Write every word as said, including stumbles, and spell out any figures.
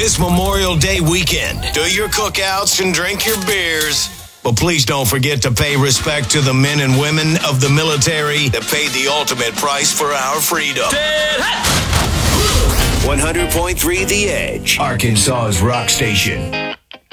this Memorial Day weekend. Do your cookouts and drink your beers. But please don't forget to pay respect to the men and women of the military that paid the ultimate price for our freedom. one hundred point three The Edge, Arkansas's rock station.